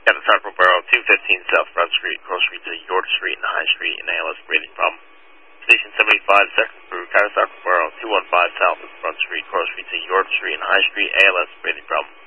Catastrophic Borough, 215 South Front Street, cross street to York Street and High Street in ALS breathing problem. Station 75, second crew, Catastrophic Borough, 215 South Front Street, cross street to York Street and High Street, ALS breathing problem.